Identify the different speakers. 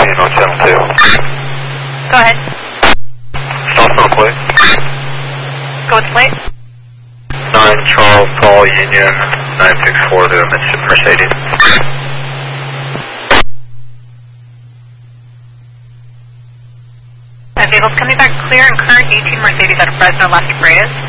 Speaker 1: Union 172.
Speaker 2: Go ahead.
Speaker 1: Stop real quick.
Speaker 2: Go with the plate.
Speaker 1: 9 Charles Paul Union 964 to Mercedes.
Speaker 2: Vehicles coming back clear and current 18 Mercedes out of Fresno, Las Estrellas.